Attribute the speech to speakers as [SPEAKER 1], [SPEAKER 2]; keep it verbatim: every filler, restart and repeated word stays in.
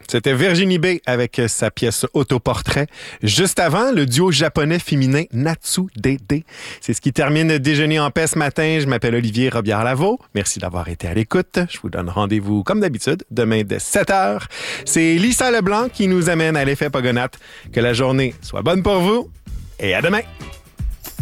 [SPEAKER 1] C'était Virginie B avec sa pièce Autoportrait. Juste avant, le duo japonais féminin Natsu Dede. C'est ce qui termine Déjeuner en paix ce matin. Je m'appelle Olivier Robillard-Lavaux. Merci d'avoir été à l'écoute. Je vous donne rendez-vous, comme d'habitude, demain dès sept heures. C'est Lisa Leblanc qui nous amène à l'effet Pogonatte. Que la journée soit bonne pour vous et à demain!